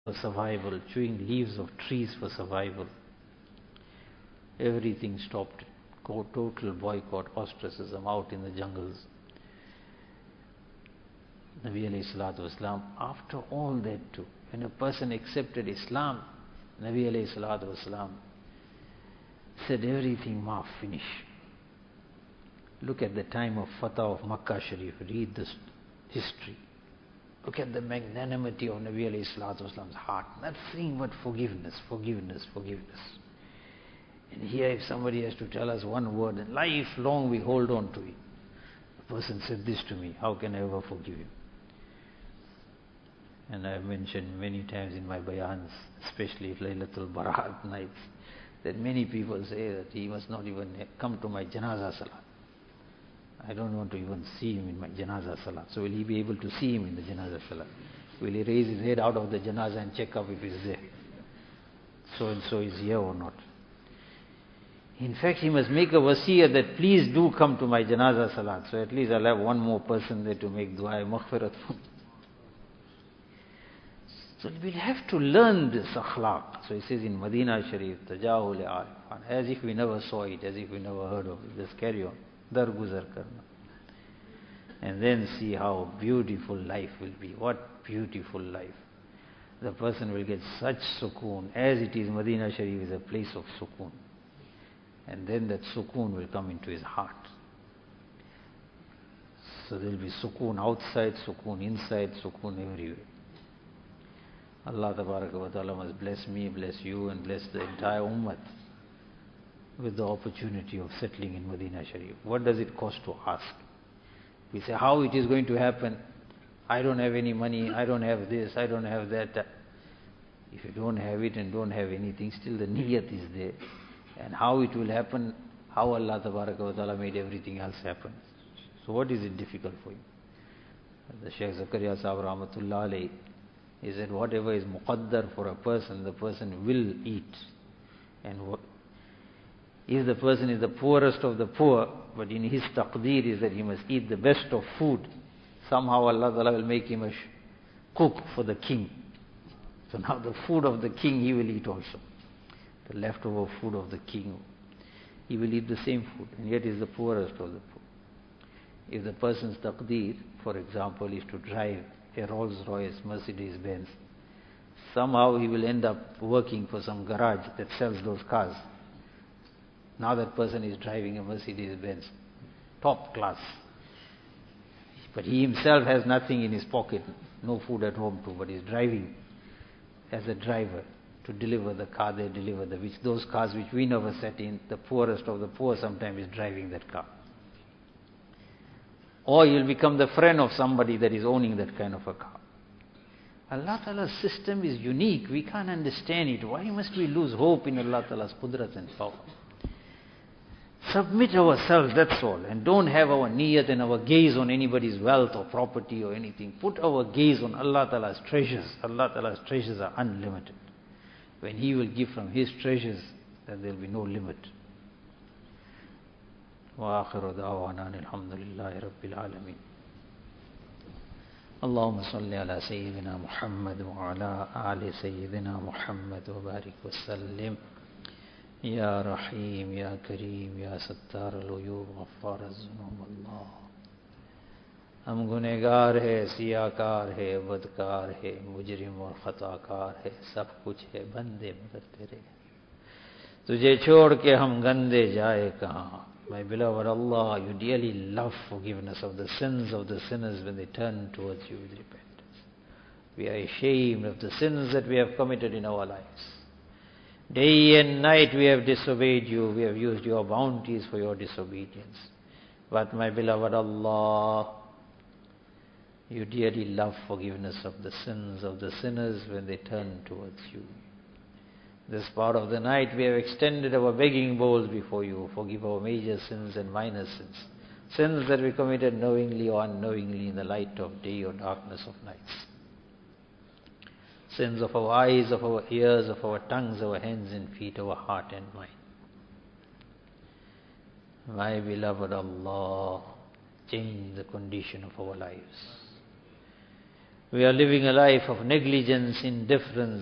for survival, chewing leaves of trees for survival. Everything stopped. Total boycott, ostracism, out in the jungles. Nabi alayhi salatu wasalam, after all that too, when a person accepted Islam, Nabi alayhi salatu wasalam said everything finish. Look at the time of Fatah of Makkah Sharif, read this history. Look at the magnanimity of Nabi alayhi salatu wasalam's heart. Nothing but forgiveness, forgiveness, forgiveness. And here if somebody has to tell us one word, and lifelong we hold on to it. The person said this to me, how can I ever forgive him? And I have mentioned many times in my bayans, especially Laylatul Barat nights, that many people say that he must not even come to my Janaza Salat. I don't want to even see him in my Janaza Salat. So will he be able to see him in the Janaza Salat? Will he raise his head out of the Janaza and check up if he's there? So and so is here or not? In fact, he must make a wasiyah that please do come to my Janaza Salat. So at least I'll have one more person there to make dua maghfirat for me. So we'll have to learn this akhlaq. So he says in Madinah Sharif, Tajahul Arifan, as if we never saw it, as if we never heard of it. Just carry on. Dar guzar karna. And then see how beautiful life will be. What beautiful life. The person will get such sukoon. As it is, Madinah Sharif is a place of sukoon. And then that sukoon will come into his heart. So there will be sukoon outside, sukoon inside, sukoon everywhere. Allah Tabaraka wa Ta'ala must bless me, bless you, and bless the entire ummah with the opportunity of settling in Madinah Sharif. What does it cost to ask? We say, how it is going to happen? I don't have any money, I don't have this, I don't have that. If you don't have it and don't have anything, still the niyat is there. And how it will happen, how Allah Tabaraka wa Ta'ala made everything else happen. So what is it difficult for you? The Shaykh Zakaria Sahib Rahmatullah alayhi, he said whatever is muqaddar for a person, the person will eat. And if the person is the poorest of the poor, but in his taqdeer is that he must eat the best of food, somehow Allah Ta'ala will make him a cook for the king. So now the food of the king he will eat also. The leftover food of the king, he will eat the same food, and yet is the poorest of the poor. If the person's taqdeer, for example, is to drive a Rolls Royce, Mercedes Benz, somehow he will end up working for some garage that sells those cars. Now that person is driving a Mercedes Benz, top class. But he himself has nothing in his pocket, no food at home too, but he's driving as a driver to deliver the car they deliver, those cars which we never sat in, the poorest of the poor sometimes is driving that car. Or you'll become the friend of somebody that is owning that kind of a car. Allah Ta'ala's system is unique. We can't understand it. Why must we lose hope in Allah Ta'ala's qudrat and power? Submit ourselves, that's all. And don't have our niyat and our gaze on anybody's wealth or property or anything. Put our gaze on Allah Ta'ala's treasures. Allah Ta'ala's treasures are unlimited. When He will give from His treasures, then there will be no limit. وآخر دعوانا الحمد لله رب العالمين. اللهم صل على سيدنا محمد وعلى آل سيدنا محمد وبارك وسلم. يا رحيم يا كريم يا ستار العيوب غفار الذنوب Allah. हम गुनहगार है, सियाकार है, बदकार है, मुजरिम और खताकार है, सब कुछ है बंदे मगर तेरे, तुझे छोड़ के हम गंदे जाए कहाँ. My beloved Allah, you dearly love forgiveness of the sins of the sinners when they turn towards you with repentance. We are ashamed of the sins that we have committed in our lives. Day and night we have disobeyed you, we have used your bounties for your disobedience. But my beloved Allah, you dearly love forgiveness of the sins of the sinners when they turn towards you. This part of the night we have extended our begging bowls before you. Forgive our major sins and minor sins. Sins that we committed knowingly or unknowingly in the light of day or darkness of nights. Sins of our eyes, of our ears, of our tongues, our hands and feet, our heart and mind. My beloved Allah, change the condition of our lives. We are living a life of negligence, indifference,